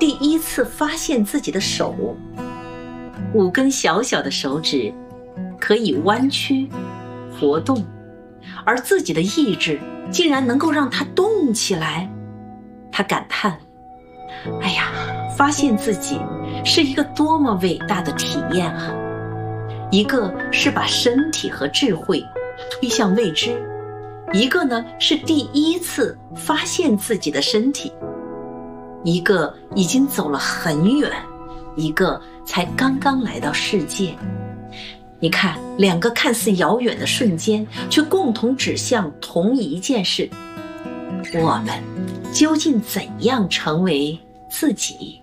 第一次发现自己的手，5根小小的手指可以弯曲活动，而自己的意志竟然能够让它动起来。他感叹，哎呀，发现自己是一个多么伟大的体验啊！一个是把身体和智慧推向未知，一个呢是第一次发现自己的身体，一个已经走了很远，一个才刚刚来到世界。你看，2个看似遥远的瞬间，却共同指向同一件事：我们究竟怎样成为自己？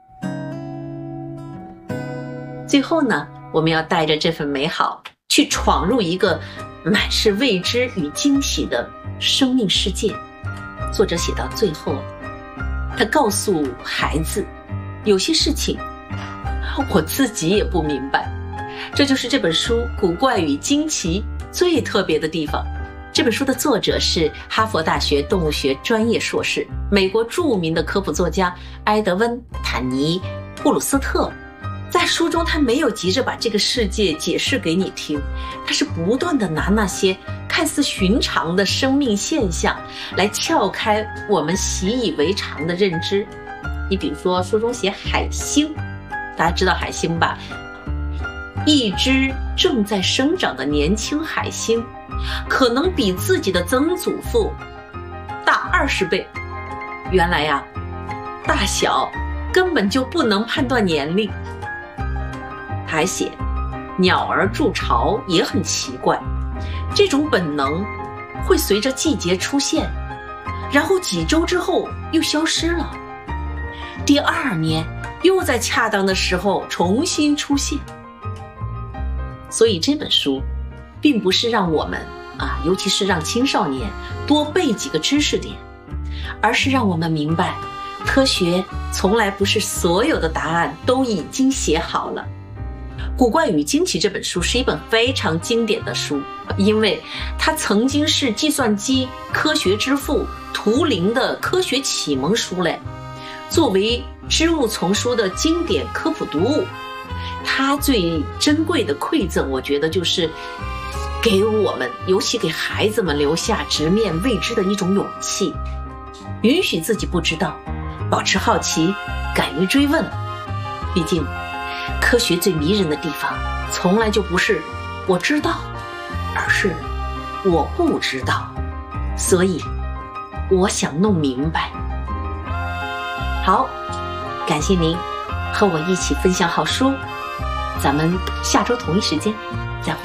最后呢，我们要带着这份美好，去闯入一个满是未知与惊喜的生命世界。作者写到最后，他告诉孩子，有些事情我自己也不明白。这就是这本书《古怪与惊奇》最特别的地方。这本书的作者是哈佛大学动物学专业硕士，美国著名的科普作家埃德温·坦尼·布鲁斯特。在书中，他没有急着把这个世界解释给你听，他是不断地拿那些看似寻常的生命现象来撬开我们习以为常的认知。你比如说，书中写海星，大家知道海星吧？一只正在生长的年轻海星，可能比自己的曾祖父大20倍。原来呀，大小根本就不能判断年龄。还写，鸟儿筑巢也很奇怪，这种本能会随着季节出现，然后几周之后又消失了，第2年又在恰当的时候重新出现。所以这本书并不是让我们尤其是让青少年多背几个知识点，而是让我们明白，科学从来不是所有的答案都已经写好了。《古怪与惊奇》这本书是一本非常经典的书，因为它曾经是计算机科学之父图灵的科学启蒙书嘞。作为织物丛书的经典科普读物，它最珍贵的馈赠，我觉得就是给我们，尤其给孩子们留下直面未知的一种勇气，允许自己不知道，保持好奇，敢于追问。毕竟科学最迷人的地方从来就不是我知道，而是我不知道，所以我想弄明白。好，感谢您和我一起分享好书，咱们下周同一时间再会。